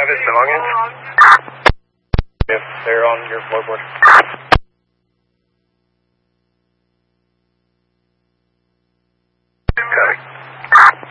have his belongings? If they're on your floorboard.